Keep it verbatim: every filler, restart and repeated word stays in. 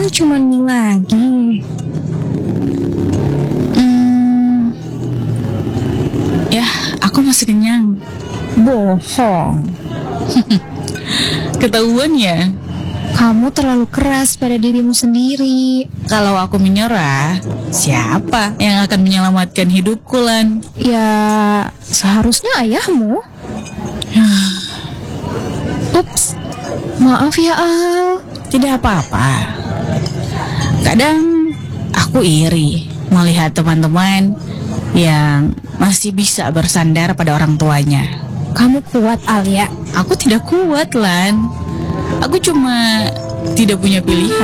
kan cuma mie lagi. Hmm, ya, aku masih kenyang. Bohong. Ketahuan ya. Kamu terlalu keras pada dirimu sendiri. Kalau aku menyerah, siapa yang akan menyelamatkan hidupku, Lan? Ya, seharusnya ayahmu. Ups, maaf ya Al. Tidak apa-apa. Kadang aku iri melihat teman-teman yang masih bisa bersandar pada orang tuanya. Kamu kuat Al ya. Aku tidak kuat, Lan. Aku cuma tidak punya pilihan.